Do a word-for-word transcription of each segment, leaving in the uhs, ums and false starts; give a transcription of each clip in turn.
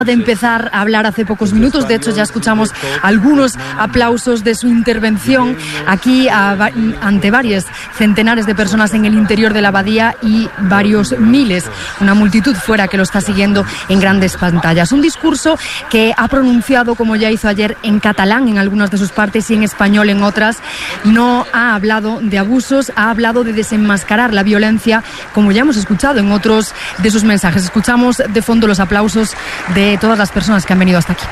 de empezar a hablar hace pocos minutos. De hecho, ya escuchamos algunos aplausos de su intervención aquí a, ante varios centenares de personas en el interior de la abadía y varios miles, una multitud fuera que lo está siguiendo en grandes pantallas. Un discurso que ha pronunciado, como ya hizo ayer, en catalán en algunas de sus partes y en español en otras. No ha hablado de abusos, ha hablado de desenmascarar la violencia, como ya hemos escuchado en otros de sus mensajes. Escuchamos de fondo los aplausos de todas las personas que han venido hasta aquí.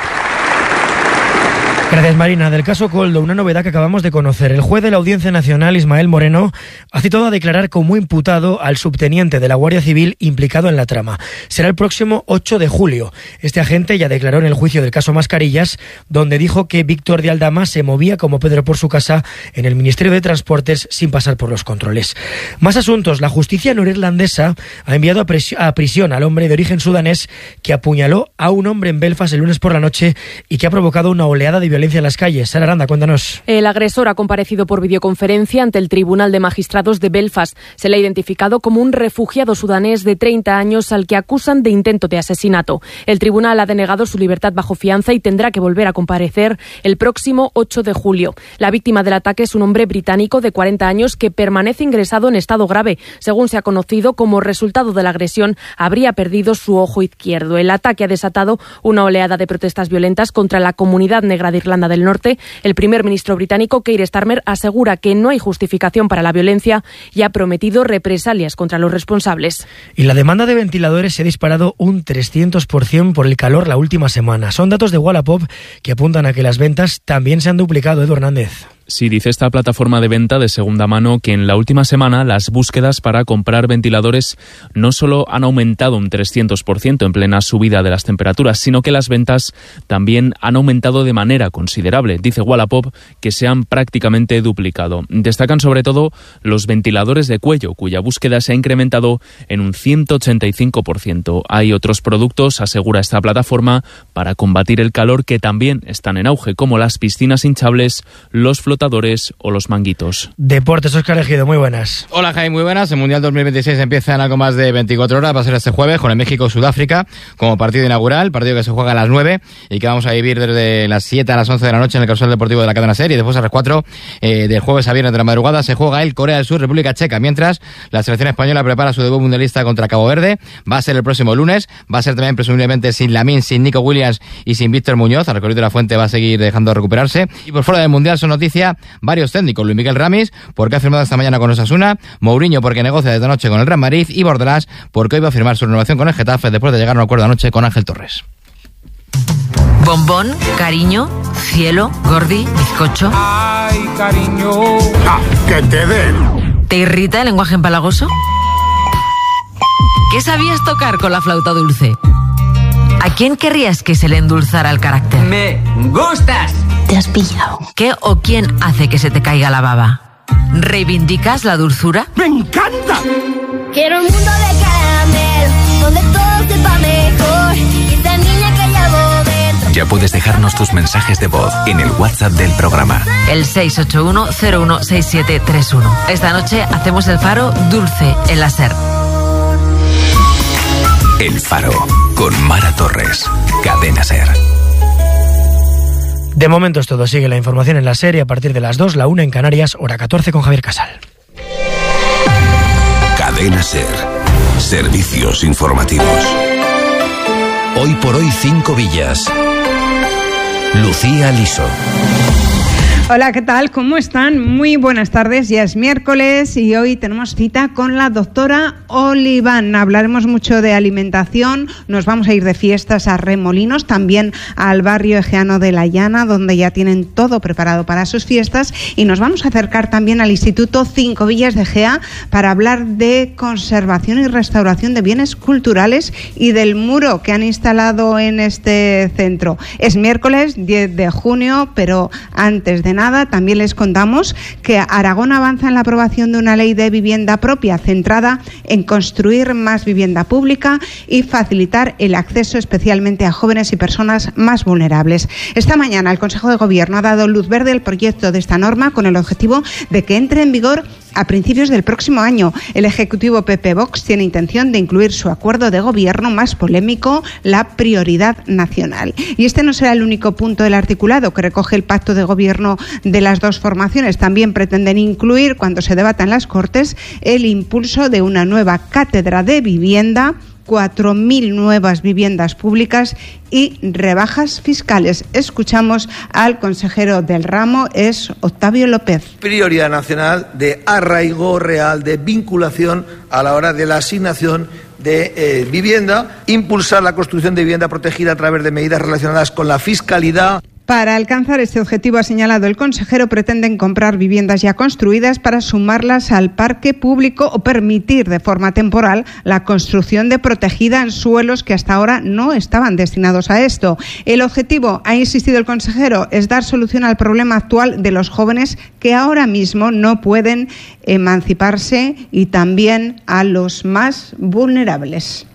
Gracias, Marina. Del caso Koldo, una novedad que acabamos de conocer. El juez de la Audiencia Nacional, Ismael Moreno, ha citado a declarar como imputado al subteniente de la Guardia Civil implicado en la trama. Será el próximo ocho de julio. Este agente ya declaró en el juicio del caso Mascarillas, donde dijo que Víctor de Aldama se movía como Pedro por su casa en el Ministerio de Transportes sin pasar por los controles. Más asuntos. La justicia norirlandesa ha enviado a, pres- a prisión al hombre de origen sudanés que apuñaló a un hombre en Belfast el lunes por la noche y que ha provocado una oleada de violencia en las calles. Sara Aranda, cuéntanos. El agresor ha comparecido por videoconferencia ante el Tribunal de Magistrados de Belfast. Se le ha identificado como un refugiado sudanés de treinta años al que acusan de intento de asesinato. El tribunal ha denegado su libertad bajo fianza y tendrá que volver a comparecer el próximo ocho de julio. La víctima del ataque es un hombre británico de cuarenta años que permanece ingresado en estado grave. Según se ha conocido, como resultado de la agresión, habría perdido su ojo izquierdo. El ataque ha desatado una oleada de protestas violentas contra la comunidad negra de Irlanda del Norte. El primer ministro británico, Keir Starmer, asegura que no hay justificación para la violencia y ha prometido represalias contra los responsables. Y la demanda de ventiladores se ha disparado un trescientos por ciento por el calor la última semana. Son datos de Wallapop que apuntan a que las ventas también se han duplicado. Edu Hernández. Sí, dice esta plataforma de venta de segunda mano que en la última semana las búsquedas para comprar ventiladores no solo han aumentado un trescientos por ciento en plena subida de las temperaturas, sino que las ventas también han aumentado de manera considerable. Dice Wallapop que se han prácticamente duplicado. Destacan sobre todo los ventiladores de cuello, cuya búsqueda se ha incrementado en un ciento ochenta y cinco por ciento. Hay otros productos, asegura esta plataforma, para combatir el calor que también están en auge, como las piscinas hinchables, los flotadores o los manguitos. Deportes, Óscar Ejido, muy buenas. Hola, Jaime, muy buenas. El Mundial dos mil veintiséis empieza en algo más de veinticuatro horas. Va a ser este jueves con el México-Sudáfrica como partido inaugural, partido que se juega a las nueve y que vamos a vivir desde las siete a las once de la noche en el Causal Deportivo de la cadena SER, y después a las cuatro eh, del jueves a viernes de la madrugada se juega el Corea del Sur, República Checa, mientras la selección española prepara su debut mundialista contra Cabo Verde. Va a ser el próximo lunes, va a ser también presumiblemente sin Lamine, sin Nico Williams y sin Víctor Muñoz. El recorrido de la Fuente va a seguir dejando recuperarse. Y por fuera del Mundial son noticia varios técnicos: Luis Miguel Ramis, porque ha firmado esta mañana con Osasuna; Mourinho, porque negocia desde anoche con el Real Madrid; y Bordalás, porque hoy va a firmar su renovación con el Getafe después de llegar a un acuerdo anoche con Ángel Torres. Bombón, cariño, cielo, gordi, bizcocho. Ay, cariño. Ah, que te den. ¿Te irrita el lenguaje empalagoso? ¿Qué sabías tocar con la flauta dulce? ¿A quién querrías que se le endulzara el carácter? ¡Me gustas! ¿Te has pillado? ¿Qué o quién hace que se te caiga la baba? ¿Reivindicas la dulzura? ¡Me encanta! Quiero un mundo de caramelo, donde todo sepa mejor, y esa niña que llevo dentro. Ya puedes dejarnos tus mensajes de voz en el WhatsApp del programa. El seis ocho uno cero uno seis siete tres uno. Esta noche hacemos el Faro dulce en la SER. El Faro, con Mara Torres, cadena SER. De momento es todo. Sigue la información en la SER a partir de las dos, la una en Canarias, hora catorce con Javier Casal. Cadena SER. Servicios informativos. Hoy por hoy, cinco villas. Lucía Liso. Hola, ¿qué tal? ¿Cómo están? Muy buenas tardes. Ya es miércoles y hoy tenemos cita con la doctora Oliván. Hablaremos mucho de alimentación. Nos vamos a ir de fiestas a Remolinos, también al barrio egeano de La Llana, donde ya tienen todo preparado para sus fiestas. Y nos vamos a acercar también al Instituto Cinco Villas de Gea para hablar de conservación y restauración de bienes culturales y del muro que han instalado en este centro. Es miércoles diez de junio, pero antes de nada, también les contamos que Aragón avanza en la aprobación de una ley de vivienda propia centrada en construir más vivienda pública y facilitar el acceso especialmente a jóvenes y personas más vulnerables. Esta mañana el Consejo de Gobierno ha dado luz verde al proyecto de esta norma con el objetivo de que entre en vigor a principios del próximo año. El Ejecutivo P P-Vox tiene intención de incluir su acuerdo de gobierno más polémico, la prioridad nacional. Y este no será el único punto del articulado que recoge el pacto de gobierno de las dos formaciones. También pretenden incluir, cuando se debata en las Cortes, el impulso de una nueva cátedra de vivienda, cuatro mil nuevas viviendas públicas y rebajas fiscales. Escuchamos al consejero del ramo, es Octavio López. Prioridad nacional de arraigo real, de vinculación a la hora de la asignación de eh, vivienda, impulsar la construcción de vivienda protegida a través de medidas relacionadas con la fiscalidad. Para alcanzar este objetivo, ha señalado el consejero, pretenden comprar viviendas ya construidas para sumarlas al parque público o permitir de forma temporal la construcción de protegida en suelos que hasta ahora no estaban destinados a esto. El objetivo, ha insistido el consejero, es dar solución al problema actual de los jóvenes que ahora mismo no pueden emanciparse y también a los más vulnerables.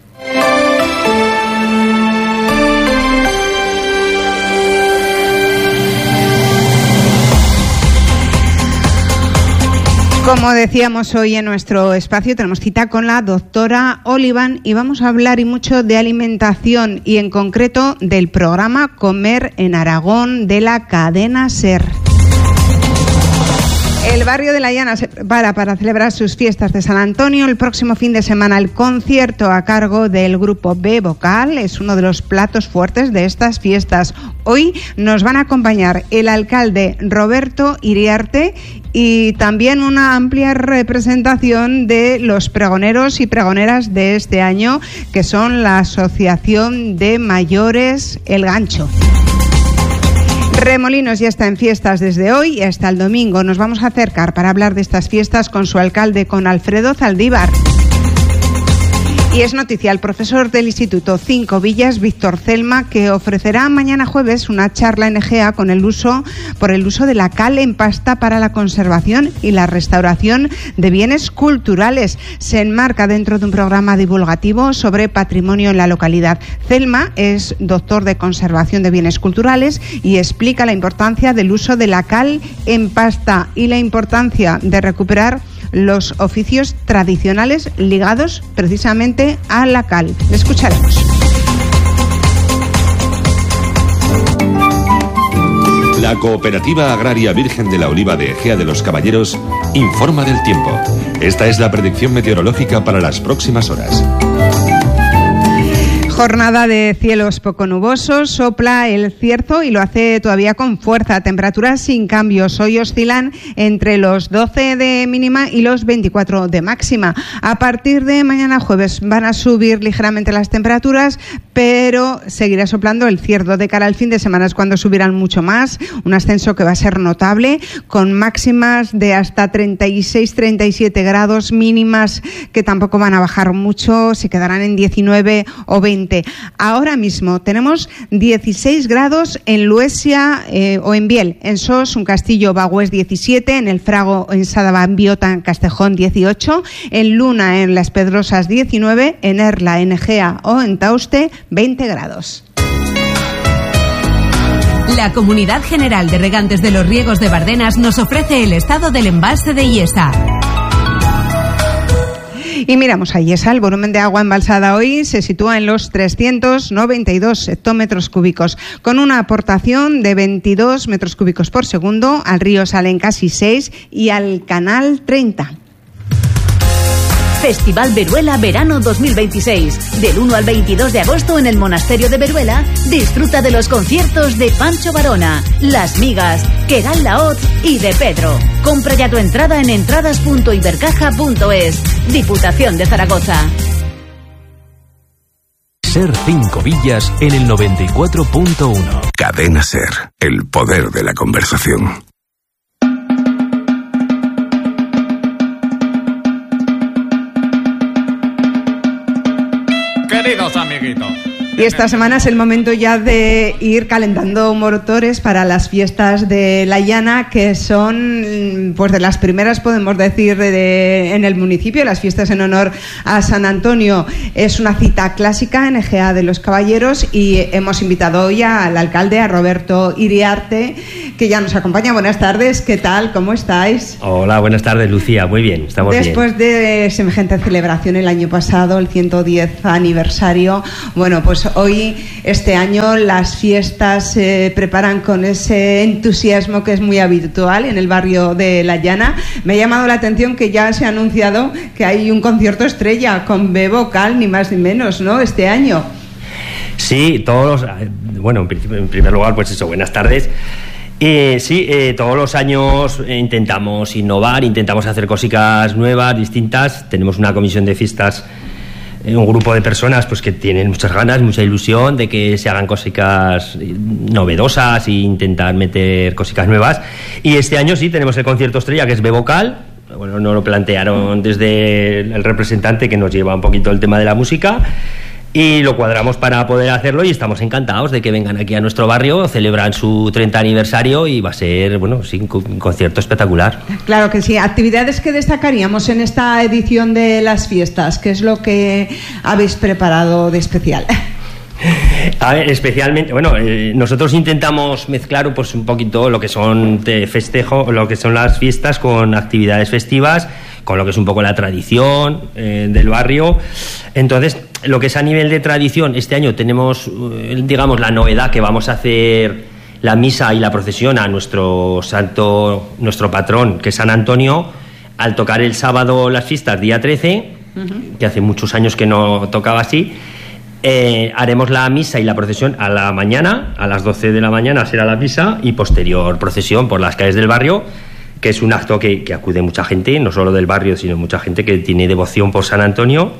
Como decíamos hoy en nuestro espacio, tenemos cita con la doctora Oliván y vamos a hablar y mucho de alimentación y en concreto del programa Comer en Aragón de la cadena SER. El barrio de La Llana se prepara para celebrar sus fiestas de San Antonio. El próximo fin de semana el concierto a cargo del grupo B Vocal es uno de los platos fuertes de estas fiestas. Hoy nos van a acompañar el alcalde Roberto Iriarte y también una amplia representación de los pregoneros y pregoneras de este año, que son la Asociación de Mayores El Gancho. Remolinos ya está en fiestas desde hoy y hasta el domingo. Nos vamos a acercar para hablar de estas fiestas con su alcalde, con Alfredo Zaldívar. Y es noticia el profesor del Instituto Cinco Villas, Víctor Celma, que ofrecerá mañana jueves una charla en Egea con el uso, por el uso de la cal en pasta para la conservación y la restauración de bienes culturales. Se enmarca dentro de un programa divulgativo sobre patrimonio en la localidad. Celma es doctor de conservación de bienes culturales y explica la importancia del uso de la cal en pasta y la importancia de recuperar los oficios tradicionales ligados precisamente a la cal. Le escucharemos. La Cooperativa Agraria Virgen de la Oliva de Egea de los Caballeros informa del tiempo. Esta es la predicción meteorológica para las próximas horas. Jornada de cielos poco nubosos, sopla el cierzo y lo hace todavía con fuerza. Temperaturas sin cambios. Hoy oscilan entre los doce de mínima y los veinticuatro de máxima. A partir de mañana jueves van a subir ligeramente las temperaturas, pero seguirá soplando el cierzo. De cara al fin de semana es cuando subirán mucho más. Un ascenso que va a ser notable, con máximas de hasta treinta y seis, treinta y siete grados, mínimas que tampoco van a bajar mucho, se quedarán en diecinueve o veinte. Ahora mismo tenemos dieciséis grados en Luesia eh, o en Biel, en Sos, un Castillo, Bagüés diecisiete, en el Frago, en Sadabán, Biota, en Castejón dieciocho, en Luna, en Las Pedrosas diecinueve, en Erla, en Egea o en Tauste veinte grados. La Comunidad General de Regantes de los Riegos de Bardenas nos ofrece el estado del embalse de Iesa. Y miramos a Iesa, el volumen de agua embalsada hoy se sitúa en los trescientos noventa y dos hectómetros cúbicos, con una aportación de veintidós metros cúbicos por segundo. Al río salen casi seis y al canal treinta. Festival Veruela Verano dos mil veintiséis. Del uno al veintidós de agosto en el Monasterio de Veruela, disfruta de los conciertos de Pancho Varona, Las Migas, Queral Laoz y de Pedro. Compra ya tu entrada en entradas punto ibercaja punto es. Diputación de Zaragoza. Ser Cinco Villas en el noventa y cuatro punto uno. Cadena Ser, el poder de la conversación. Queridos amiguitos, Y esta semana es el momento ya de ir calentando motores para las fiestas de La Llana, que son pues de las primeras, podemos decir, de, en el municipio. Las fiestas en honor a San Antonio es una cita clásica en Egea de los Caballeros y hemos invitado hoy al alcalde, a Roberto Iriarte, que ya nos acompaña. Buenas tardes, ¿qué tal? ¿Cómo estáis? Hola, buenas tardes, Lucía. Muy bien, estamos Después bien. Después de semejante celebración el año pasado, el ciento diez aniversario, bueno, pues hoy, este año, las fiestas se preparan con ese entusiasmo que es muy habitual en el barrio de La Llana. Me ha llamado la atención que ya se ha anunciado que hay un concierto estrella con B-Vocal, ni más ni menos, ¿no?, este año. Sí, todos los... Bueno, en primer lugar, pues eso, buenas tardes. Eh, sí, eh, todos los años intentamos innovar, intentamos hacer cositas nuevas, distintas. Tenemos una comisión de fiestas, un grupo de personas pues que tienen muchas ganas, mucha ilusión de que se hagan cositas novedosas e intentar meter cositas nuevas. Y este año sí tenemos el concierto estrella, que es B-Vocal. Bueno, nos lo plantearon desde el representante que nos lleva un poquito el tema de la música, y lo cuadramos para poder hacerlo, y estamos encantados de que vengan aquí a nuestro barrio, celebran su treinta aniversario y va a ser, bueno, sí, un concierto espectacular. Claro que sí. Actividades que destacaríamos en esta edición de las fiestas, ¿qué es lo que habéis preparado de especial? A ver, especialmente, bueno, eh, nosotros intentamos mezclar pues un poquito lo que son de festejo, lo que son las fiestas con actividades festivas, con lo que es un poco la tradición eh, del barrio. Entonces, lo que es a nivel de tradición, este año tenemos, eh, digamos, la novedad que vamos a hacer la misa y la procesión a nuestro santo, nuestro patrón, que es San Antonio, al tocar el sábado las fiestas, día trece, uh-huh. que hace muchos años que no tocaba así. Eh, haremos la misa y la procesión a la mañana, a las doce de la mañana será la misa, y posterior procesión por las calles del barrio, que es un acto que, que acude mucha gente, no solo del barrio, sino mucha gente que tiene devoción por San Antonio.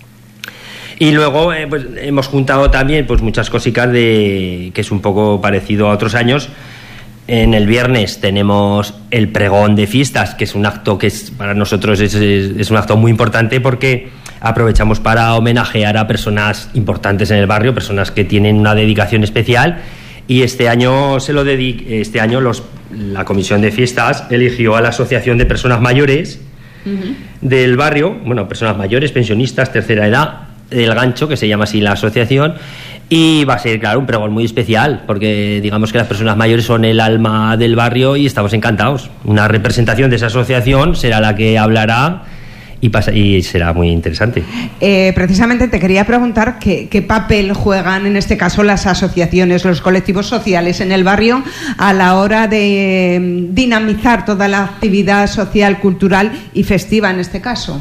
Y luego eh, pues, hemos juntado también pues muchas cositas de, que es un poco parecido a otros años. En el viernes tenemos el pregón de fiestas, que es un acto que es, para nosotros es, es, es un acto muy importante, porque aprovechamos para homenajear a personas importantes en el barrio, personas que tienen una dedicación especial, y este año se lo dedic- este año los, la comisión de fiestas eligió a la asociación de personas mayores uh-huh. del barrio, bueno, personas mayores, pensionistas, tercera edad, del Gancho, que se llama así la asociación. Y va a ser, claro, un pregón muy especial, porque digamos que las personas mayores son el alma del barrio y estamos encantados. Una representación de esa asociación será la que hablará y, pasa, y será muy interesante. Eh, precisamente te quería preguntar qué, qué papel juegan en este caso las asociaciones, los colectivos sociales en el barrio a la hora de eh, dinamizar toda la actividad social, cultural y festiva en este caso.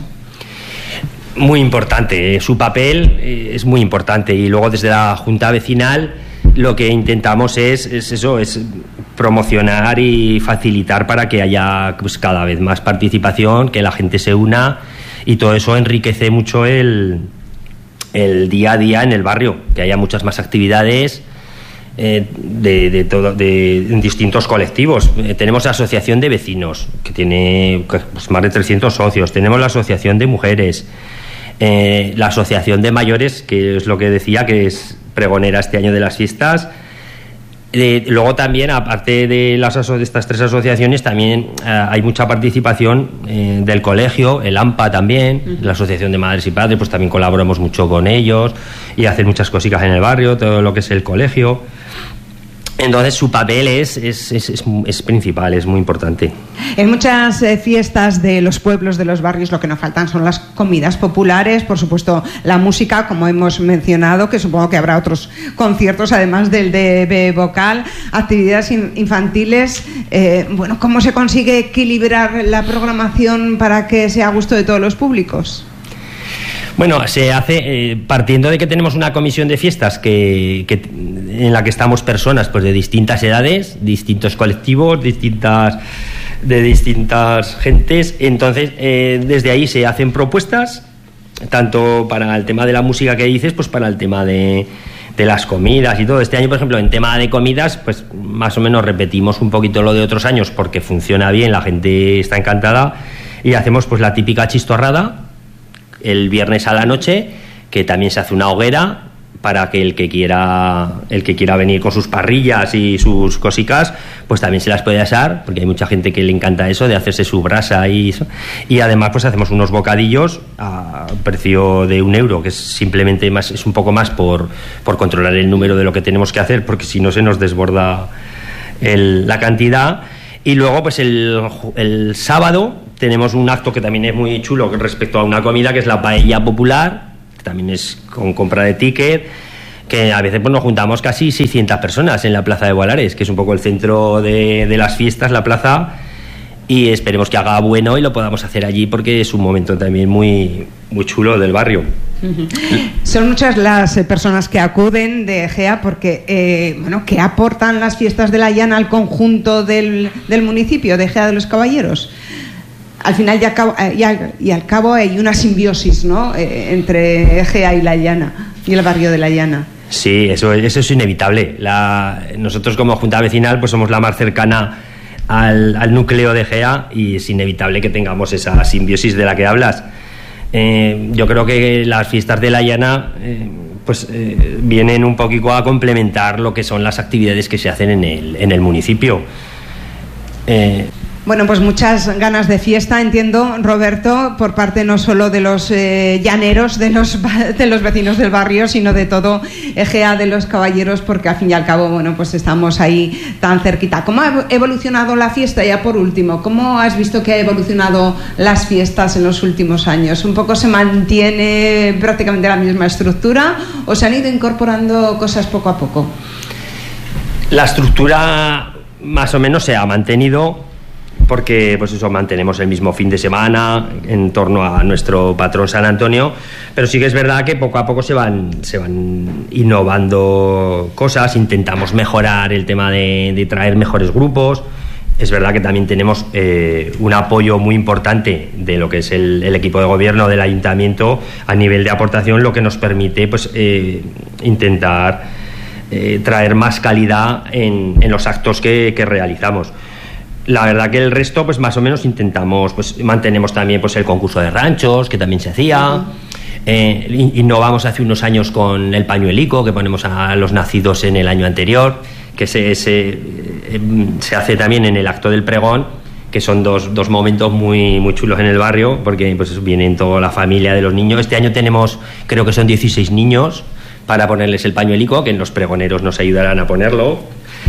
Muy importante, su papel es muy importante, y luego desde la Junta Vecinal lo que intentamos es, es eso, es promocionar y facilitar para que haya pues, cada vez más participación, que la gente se una, y todo eso enriquece mucho el, el día a día en el barrio, que haya muchas más actividades eh, de, de, todo, de, de distintos colectivos. Eh, tenemos la Asociación de Vecinos, que tiene pues, más de trescientos socios, tenemos la Asociación de Mujeres, Eh, la Asociación de Mayores, que es lo que decía, que es pregonera este año de las fiestas. Eh, luego también, aparte de, las aso- de estas tres asociaciones, también eh, hay mucha participación eh, del colegio, el AMPA también, uh-huh. la Asociación de Madres y Padres, pues también colaboramos mucho con ellos y hacen muchas cositas en el barrio, todo lo que es el colegio. Entonces su papel es, es, es, es, es principal, es muy importante. En muchas eh, fiestas de los pueblos, de los barrios, lo que no faltan son las comidas populares, por supuesto la música, como hemos mencionado, que supongo que habrá otros conciertos además del de B-Vocal, actividades in- infantiles. Eh, bueno, ¿cómo se consigue equilibrar la programación para que sea a gusto de todos los públicos? Bueno, se hace eh, partiendo de que tenemos una comisión de fiestas que, que en la que estamos personas pues de distintas edades, distintos colectivos, distintas de distintas gentes. Entonces, eh, desde ahí se hacen propuestas, tanto para el tema de la música que dices, pues para el tema de, de las comidas y todo. Este año, por ejemplo, en tema de comidas, pues más o menos repetimos un poquito lo de otros años, porque funciona bien, la gente está encantada, y hacemos pues la típica chistorrada el viernes a la noche, que también se hace una hoguera para que el que quiera el que quiera venir con sus parrillas y sus cosicas, pues también se las puede asar, porque hay mucha gente que le encanta eso de hacerse su brasa y eso. Y además pues hacemos unos bocadillos a precio de un euro, que es simplemente más, es un poco más por, por controlar el número de lo que tenemos que hacer, porque si no se nos desborda el, la cantidad. Y luego pues el, el sábado tenemos un acto que también es muy chulo respecto a una comida, que es la paella popular, que también es con compra de ticket, que a veces pues nos juntamos casi seiscientas personas en la Plaza de Gualares, que es un poco el centro de, de las fiestas, la plaza, y esperemos que haga bueno y lo podamos hacer allí, porque es un momento también muy, muy chulo del barrio. Uh-huh. Son muchas las eh, personas que acuden de Egea, porque eh, bueno, ¿qué aportan las fiestas de la Llana al conjunto del, del municipio de Egea de los Caballeros? Al final y al cabo, y al, y al cabo hay una simbiosis, ¿no?, eh, entre Egea y la Llana, y el barrio de la Llana. Sí, eso, eso es inevitable. La, nosotros como Junta Vecinal pues somos la más cercana al, al núcleo de Egea, y es inevitable que tengamos esa simbiosis de la que hablas. Eh, yo creo que las fiestas de la Llana eh, pues eh, vienen un poquito a complementar lo que son las actividades que se hacen en el, en el municipio. Eh, Bueno, pues muchas ganas de fiesta, entiendo, Roberto, por parte no solo de los eh, llaneros, de los, de los vecinos del barrio, sino de todo Egea de los Caballeros, porque al fin y al cabo, bueno, pues estamos ahí tan cerquita. ¿Cómo ha evolucionado la fiesta? Ya por último, ¿cómo has visto que ha evolucionado las fiestas en los últimos años? ¿Un poco se mantiene prácticamente la misma estructura o se han ido incorporando cosas poco a poco? La estructura más o menos se ha mantenido, porque pues eso, mantenemos el mismo fin de semana en torno a nuestro patrón San Antonio, pero sí que es verdad que poco a poco se van se van innovando cosas, intentamos mejorar el tema de, de traer mejores grupos. Es verdad que también tenemos eh, un apoyo muy importante de lo que es el, el equipo de gobierno del ayuntamiento a nivel de aportación, lo que nos permite pues eh, intentar eh, traer más calidad en, en los actos que, que realizamos. La verdad que el resto pues más o menos intentamos, pues mantenemos también pues el concurso de ranchos, que también se hacía. eh, innovamos hace unos años con el pañuelico, que ponemos a los nacidos en el año anterior, que se, se, eh, se hace también en el acto del pregón, que son dos, dos momentos muy, muy chulos en el barrio, porque pues vienen toda la familia de los niños. Este año tenemos, creo que son dieciséis niños para ponerles el pañuelico, que en los pregoneros nos ayudarán a ponerlo.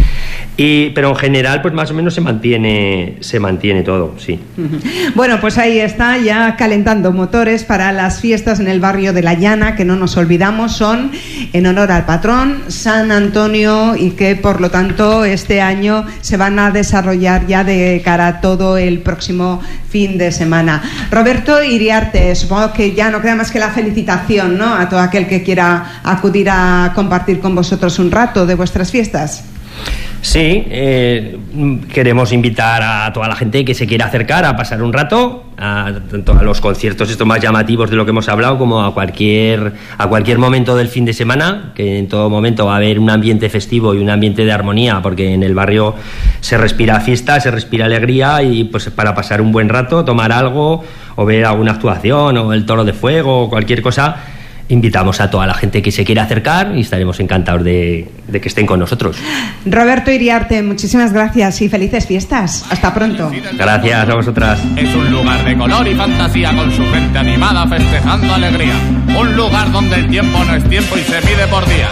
Y, pero en general pues más o menos se mantiene se mantiene todo, sí. Bueno, pues ahí está, ya calentando motores para las fiestas en el barrio de la Llana, que no nos olvidamos son en honor al patrón San Antonio, y que por lo tanto este año se van a desarrollar ya de cara a todo el próximo fin de semana. Roberto Iriarte, supongo que ya no queda más que la felicitación, ¿no?, a todo aquel que quiera acudir a compartir con vosotros un rato de vuestras fiestas. Sí, eh, queremos invitar a toda la gente que se quiera acercar a pasar un rato, a, tanto a los conciertos estos más llamativos de lo que hemos hablado, como a cualquier, a cualquier momento del fin de semana, que en todo momento va a haber un ambiente festivo y un ambiente de armonía, porque en el barrio se respira fiesta, se respira alegría, y pues para pasar un buen rato, tomar algo, o ver alguna actuación, o el toro de fuego, o cualquier cosa. Invitamos a toda la gente que se quiera acercar y estaremos encantados de, de que estén con nosotros. Roberto Iriarte, muchísimas gracias y felices fiestas. Hasta pronto. Gracias a vosotras. Es un lugar de color y fantasía, con su gente animada festejando alegría. Un lugar donde el tiempo no es tiempo y se mide por día.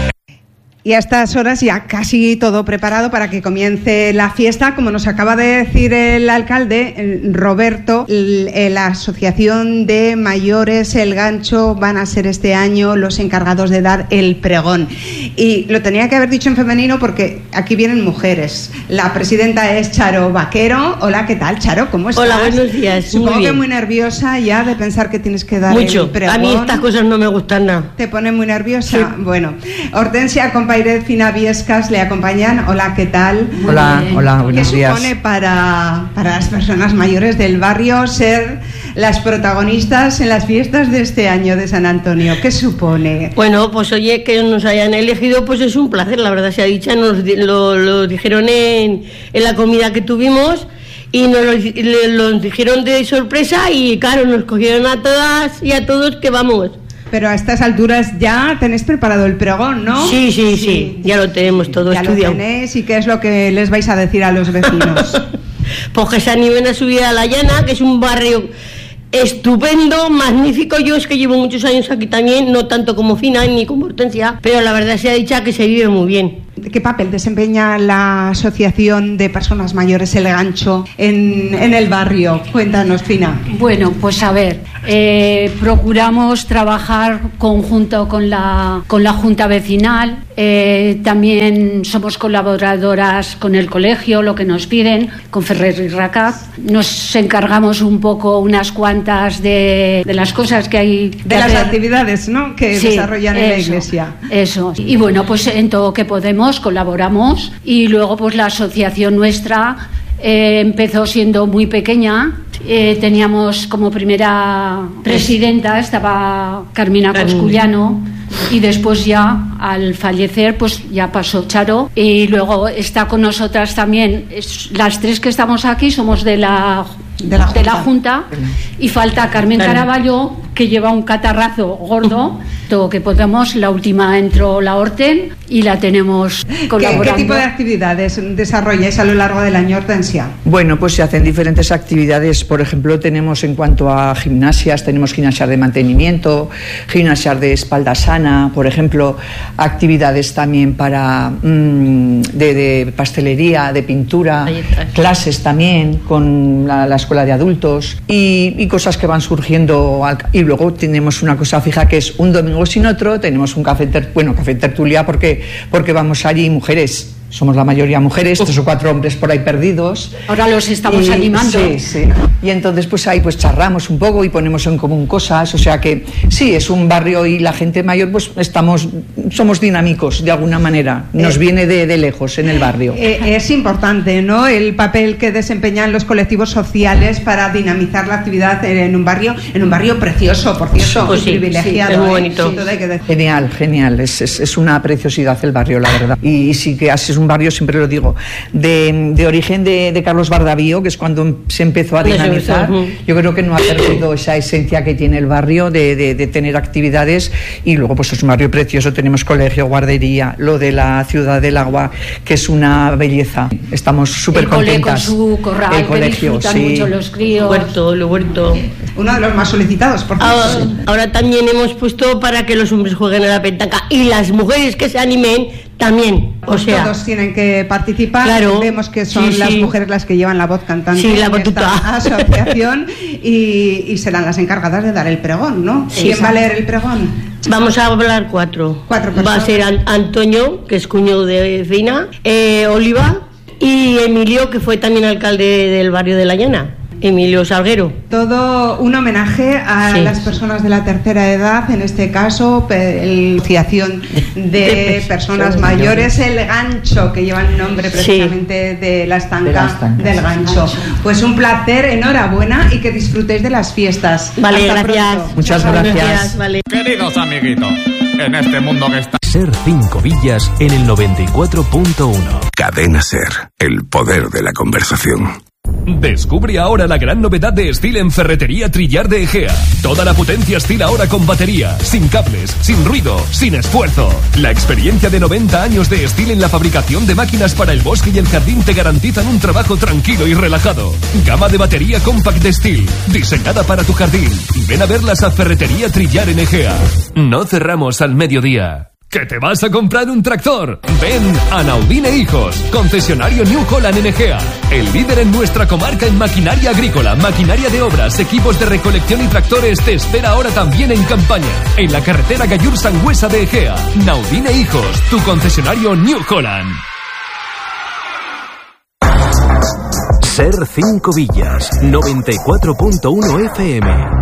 Y a estas horas ya casi todo preparado para que comience la fiesta. Como nos acaba de decir el alcalde, Roberto, la Asociación de Mayores El Gancho van a ser este año los encargados de dar el pregón. Y lo tenía que haber dicho en femenino porque aquí vienen mujeres. La presidenta es Charo Vaquero. Hola, ¿qué tal, Charo? ¿Cómo estás? Hola, buenos días. Supongo muy que bien. muy nerviosa ya de pensar que tienes que dar Mucho. el pregón. A mí estas cosas no me gustan nada. ¿Te pone muy nerviosa? Sí. Bueno, Hortensia Compairez Finaviescas le acompañan. Hola, ¿qué tal? Hola, hola, buenos ¿Qué días. supone para, para las personas mayores del barrio ser las protagonistas en las fiestas de este año de San Antonio? ¿Qué supone? Bueno, pues oye, que nos hayan elegido, pues es un placer, la verdad sea dicha. Nos di- lo, lo dijeron en, en la comida que tuvimos y nos lo, le- lo dijeron de sorpresa y claro, nos cogieron a todas y a todos que vamos. Pero a estas alturas ya tenéis preparado el pregón, ¿no? Sí, sí, sí, sí. Ya lo tenemos todo ya estudiado. Lo tenéis, ¿y qué es lo que les vais a decir a los vecinos? Pues que se animen a subir a La Llana, que es un barrio estupendo, magnífico. Yo es que llevo muchos años aquí también, no tanto como Fina ni como Hortensia, pero la verdad sea dicha que se vive muy bien. ¿Qué papel desempeña la Asociación de Personas Mayores El Gancho en, en el barrio? Cuéntanos, Fina. Bueno, pues a ver, eh, procuramos trabajar conjunto con la, con la Junta Vecinal, eh, también somos colaboradoras con el colegio, lo que nos piden, con Ferrer y Racaz. Nos encargamos un poco unas cuantas de, de las cosas que hay de, de las hacer. actividades, ¿no?, que sí, desarrollan en eso, la iglesia. Eso. Y bueno, pues en todo que podemos colaboramos, y luego pues la asociación nuestra eh, empezó siendo muy pequeña. Eh, teníamos como primera presidenta estaba Carmina Coscullano, y después ya al fallecer pues ya pasó Charo, y luego está con nosotras también es, las tres que estamos aquí somos de la de la Junta, de la junta y falta Carmen Caraballo, que lleva un catarrazo gordo. Todo que podemos, la última entró la Horten y la tenemos colaborando. ¿Qué, ¿Qué tipo de actividades desarrolláis a lo largo del año, Hortensia? Bueno, pues se hacen diferentes actividades. Por ejemplo, tenemos en cuanto a gimnasias, tenemos gimnasias de mantenimiento, gimnasias de espalda sana, por ejemplo, actividades también para mmm, de, de pastelería, de pintura, clases también con la, la escuela de adultos y, y cosas que van surgiendo. Y luego tenemos una cosa fija que es un domingo sin otro, tenemos un café, ter, bueno, café tertulia porque, porque vamos allí mujeres. Somos la mayoría mujeres, tres o cuatro hombres por ahí perdidos. Ahora los estamos y, animando. Sí, sí. Y entonces pues ahí pues charramos un poco y ponemos en común cosas. O sea que sí, es un barrio y la gente mayor pues estamos, somos dinámicos de alguna manera. Nos eh, viene de, de lejos en el barrio. Eh, es importante, ¿no?, el papel que desempeñan los colectivos sociales para dinamizar la actividad en un barrio, en un barrio precioso, por cierto, pues sí, privilegiado. Sí, es muy bonito. ¿eh? Sí, todo hay que decir. Genial, genial. Es, es, es una preciosidad el barrio, la verdad. Y, y sí que haces un barrio, siempre lo digo, de, de origen de, de Carlos Bardavío, que es cuando se empezó a dinamizar. Yo creo que no ha perdido esa esencia que tiene el barrio de, de, de tener actividades, y luego pues es un barrio precioso, tenemos colegio, guardería, lo de la Ciudad del Agua, que es una belleza. Estamos súper contentas. El cole con su corral, el colegio, que disfrutan sí. mucho los críos. Huerto, lo huerto. Uno de los más solicitados, por cierto. Ahora, ahora también hemos puesto para que los hombres jueguen a la petanca, y las mujeres que se animen también, o pues sea, todos tienen que participar. Claro, vemos que son sí, las sí. mujeres las que llevan la voz cantante sí, la en esta asociación y, y serán las encargadas de dar el pregón, ¿no? Sí, ¿Quién va a leer el pregón? Vamos a hablar cuatro. Cuatro personas. Va a ser Antonio, que es cuñado de Fina, eh, Oliva y Emilio, que fue también alcalde del barrio de La Llana. Emilio Salguero. Todo un homenaje a sí. las personas de la tercera edad, en este caso, la Asociación de Personas Mayores, El Gancho, que lleva el nombre precisamente sí. de la estanca de del Gancho. Pues un placer, enhorabuena y que disfrutéis de las fiestas. Vale, Hasta gracias. Pronto. Muchas gracias. gracias. Vale. Queridos amiguitos, en este mundo que está... Ser Cinco Villas en el noventa y cuatro punto uno. Cadena Ser, el poder de la conversación. Descubre ahora la gran novedad de Stihl en Ferretería Trillar de Egea. Toda la potencia Stihl ahora con batería, sin cables, sin ruido, sin esfuerzo. La experiencia de noventa años de Stihl en la fabricación de máquinas para el bosque y el jardín te garantizan un trabajo tranquilo y relajado. Gama de batería compact de Stihl, diseñada para tu jardín. Ven a verlas a Ferretería Trillar en Egea. No cerramos al mediodía. ¿Que te vas a comprar un tractor? Ven a Naudine Hijos, concesionario New Holland en Egea. El líder en nuestra comarca en maquinaria agrícola, maquinaria de obras, equipos de recolección y tractores te espera ahora también en campaña. En la carretera Gallur-Sangüesa de Egea. Naudine Hijos, tu concesionario New Holland. Ser Cinco Villas, noventa y cuatro punto uno F M.